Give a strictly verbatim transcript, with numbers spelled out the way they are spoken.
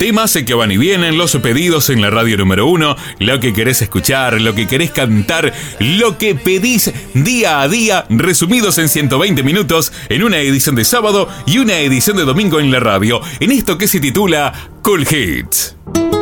Temas que van y vienen, los pedidos en la radio número uno, lo que querés escuchar, lo que querés cantar, lo que pedís día a día, resumidos en ciento veinte minutos, en una edición de sábado y una edición de domingo en la radio, en esto que se titula Cool Hits.